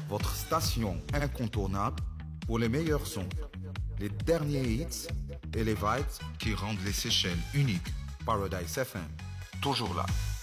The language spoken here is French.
votre station incontournable pour les meilleurs sons, les derniers hits et les vibes qui rendent les Seychelles uniques. Paradise FM, toujours là.